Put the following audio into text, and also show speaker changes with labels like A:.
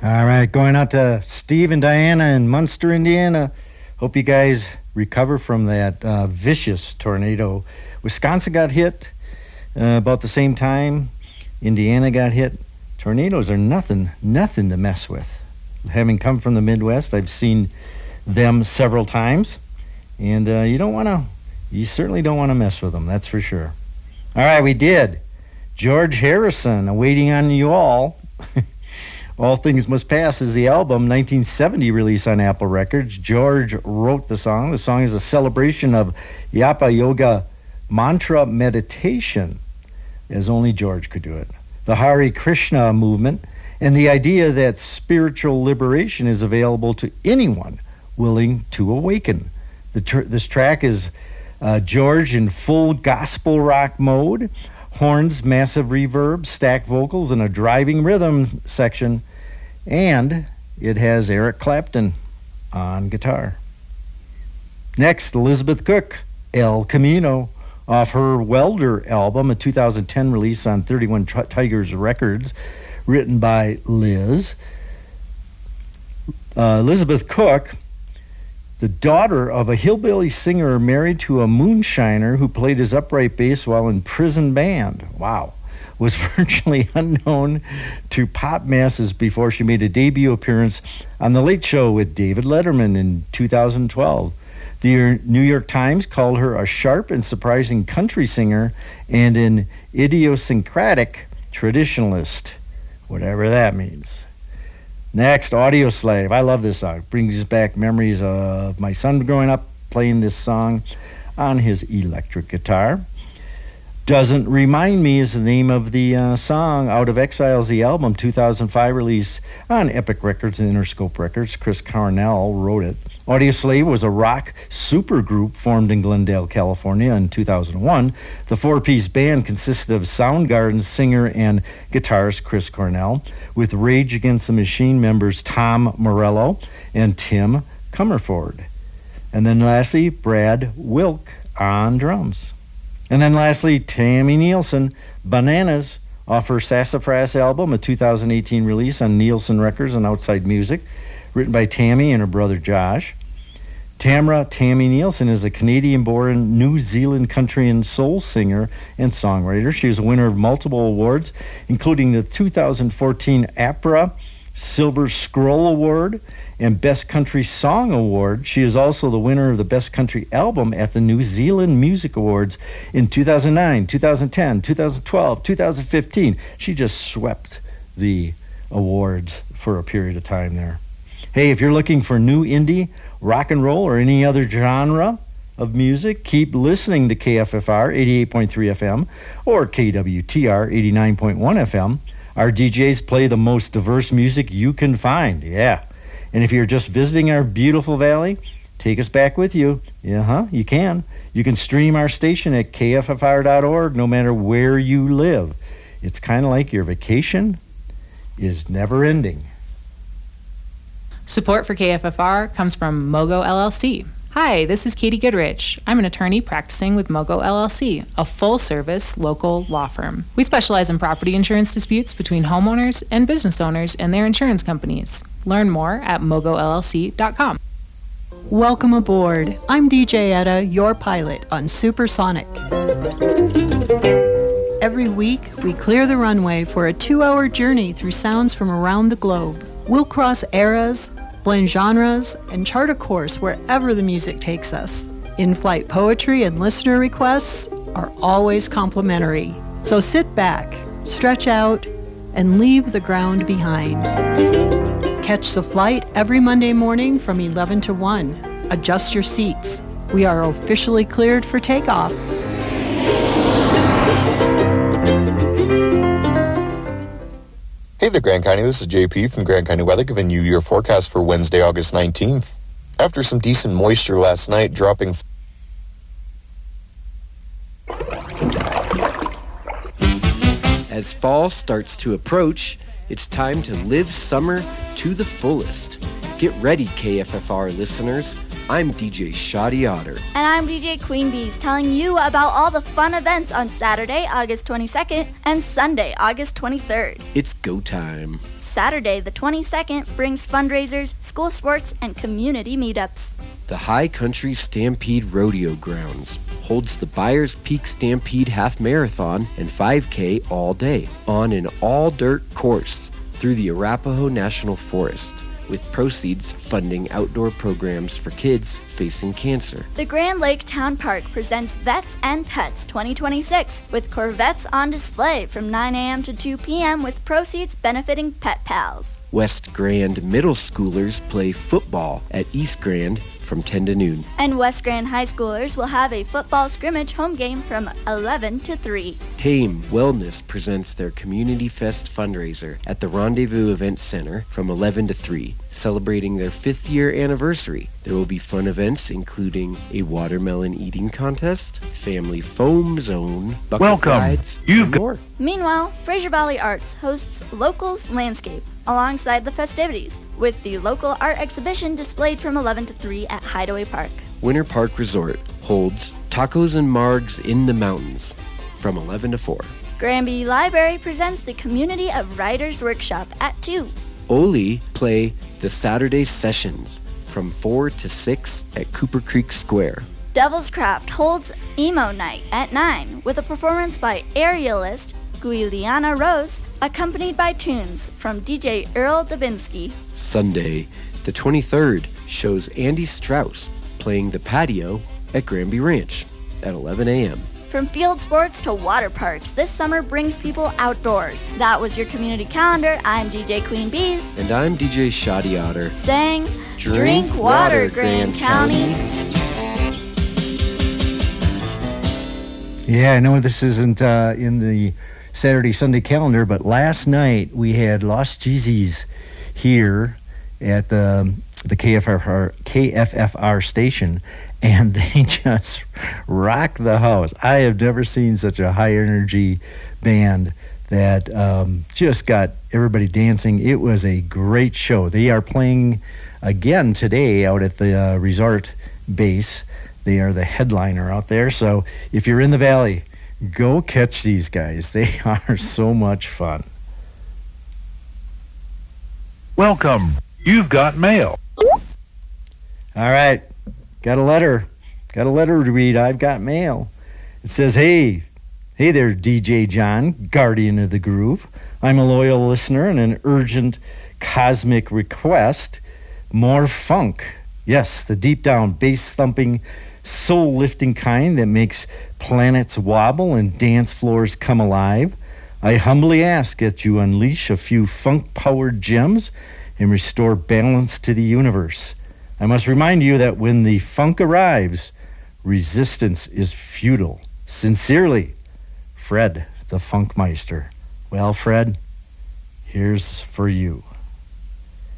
A: All right, going out to Steve and Diana in Munster, Indiana. Hope you guys recover from that vicious tornado. Wisconsin got hit about the same time. Indiana got hit. Tornadoes are nothing to mess with. Having come from the Midwest, I've seen them several times, and you certainly don't want to mess with them, that's for sure. All right, we did. George Harrison, Waiting on You All. All Things Must Pass is the album, 1970 release on Apple Records. George wrote the song. The song is a celebration of Japa Yoga mantra meditation, as only George could do it. The Hare Krishna movement, and the idea that spiritual liberation is available to anyone willing to awaken. This track is George in full gospel rock mode. Horns, massive reverb, stacked vocals, and a driving rhythm section. And it has Eric Clapton on guitar. Next, Elizabeth Cook, El Camino, off her Welder album, a 2010 release on 31 Tigers Records, written by Liz. Elizabeth Cook, the daughter of a hillbilly singer married to a moonshiner who played his upright bass while in prison band. Wow. Was virtually unknown to pop masses before she made a debut appearance on The Late Show with David Letterman in 2012. The New York Times called her a sharp and surprising country singer and an idiosyncratic traditionalist, whatever that means. Next, Audio Slave. I love this song. It brings back memories of my son growing up playing this song on his electric guitar. Doesn't Remind Me is the name of the song. Out of Exile is the album, 2005 release on Epic Records and Interscope Records. Chris Cornell wrote it. Audio Slave was a rock supergroup formed in Glendale, California in 2001. The four-piece band consisted of Soundgarden's singer and guitarist Chris Cornell, with Rage Against the Machine members Tom Morello and Tim Comerford. And then lastly, Brad Wilk on drums. And then lastly, Tammy Nielsen, Bananas, off her Sassafras album, a 2018 release on Nielsen Records and Outside Music, written by Tammy and her brother Josh. Tammy Nielsen is a Canadian-born New Zealand country and soul singer and songwriter. She is a winner of multiple awards, including the 2014 APRA Silver Scroll Award and Best Country Song Award. She is also the winner of the Best Country Album at the New Zealand Music Awards in 2009, 2010, 2012, 2015. She just swept the awards for a period of time there. Hey, if you're looking for new indie, rock and roll, or any other genre of music, keep listening to KFFR 88.3 FM or KWTR 89.1 FM. Our DJs play the most diverse music you can find. Yeah. And if you're just visiting our beautiful valley, take us back with you. You can. You can stream our station at kffr.org no matter where you live. It's kind of like your vacation is never ending.
B: Support for KFFR comes from Mogo LLC. Hi, this is Katie Goodrich. I'm an attorney practicing with Mogo LLC, a full-service local law firm. We specialize in property insurance disputes between homeowners and business owners and their insurance companies. Learn more at mogollc.com.
C: Welcome aboard. I'm DJ Etta, your pilot on Supersonic. Every week, we clear the runway for a 2-hour journey through sounds from around the globe. We'll cross eras, blend genres, and chart a course wherever the music takes us. In-flight poetry and listener requests are always complimentary. So sit back, stretch out, and leave the ground behind. Catch the flight every Monday morning from 11 to 1. Adjust your seats. We are officially cleared for takeoff.
D: Hey there, Grand County. This is JP from Grand County Weather giving you your forecast for Wednesday, August 19th. After some decent moisture last night, dropping...
E: As fall starts to approach, it's time to live summer to the fullest. Get ready, KFFR listeners. I'm DJ Shoddy Otter.
F: And I'm DJ Queen Bees, telling you about all the fun events on Saturday, August 22nd and Sunday, August 23rd.
E: It's go time.
F: Saturday, the 22nd, brings fundraisers, school sports, and community meetups.
E: The High Country Stampede Rodeo Grounds holds the Byers Peak Stampede Half Marathon and 5K all day on an all-dirt course through the Arapahoe National Forest, with proceeds funding outdoor programs for kids facing cancer.
F: The Grand Lake Town Park presents Vets and Pets 2026 with Corvettes on display from 9 a.m. to 2 p.m. with proceeds benefiting Pet Pals.
E: West Grand Middle Schoolers play football at East Grand from 10 to noon.
F: And West Grand High Schoolers will have a football scrimmage home game from 11 to 3.
E: Tame Wellness presents their Community Fest fundraiser at the Rendezvous Event Center from 11 to 3, celebrating their 5th year anniversary. There will be fun events including a watermelon eating contest, family foam zone, bucket rides, and more.
F: Meanwhile, Fraser Valley Arts hosts Locals Landscape alongside the festivities, with the local art exhibition displayed from 11 to 3 at Hideaway Park.
E: Winter Park Resort holds Tacos and Margs in the Mountains from 11 to 4.
F: Granby Library presents the Community of Writers Workshop at 2.
E: Oli play the Saturday Sessions from 4 to 6 at Cooper Creek Square.
F: Devil's Craft holds Emo Night at 9 with a performance by aerialist Guiliana Rose, accompanied by tunes from DJ Earl Dubinsky.
E: Sunday, the 23rd, shows Andy Strauss playing the patio at Granby Ranch at 11 a.m.
F: From field sports to water parks, this summer brings people outdoors. That was your community calendar. I'm DJ Queen Bees.
E: And I'm DJ Shoddy Otter.
F: Saying, drink water, Grand County.
A: Yeah, I know this isn't in the Saturday, Sunday calendar, but last night we had Lost Jeezys here at the KFFR station, and they just rocked the house. I have never seen such a high energy band that just got everybody dancing. It was a great show. They are playing again today out at the resort base. They are the headliner out there. So if you're in the valley, go catch these guys. They are so much fun.
G: Welcome. You've got mail.
A: All right. Got a letter to read. I've got mail. It says, hey there, DJ John, guardian of the groove. I'm a loyal listener and an urgent cosmic request. More funk. Yes, the deep down, bass-thumping, soul-lifting kind that makes planets wobble and dance floors come alive. I humbly ask that you unleash a few funk-powered gems and restore balance to the universe. I must remind you that when the funk arrives, resistance is futile. Sincerely, Fred, the Funkmeister. Well, Fred, here's for you.